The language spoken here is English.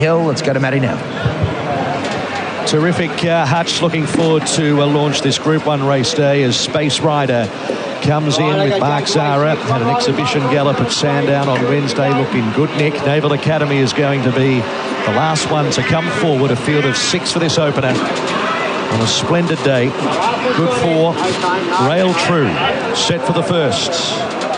Hill. Let's go to Matty now. Terrific Hutch, looking forward to launch this Group 1 race day as Space Rider comes in with Mark Zara. Had an exhibition gallop at Sandown on Wednesday, looking good, Nick. Naval Academy is going to be the last one to come forward, a field of 6 for this opener on a splendid day. Good for Rail True, set for the first.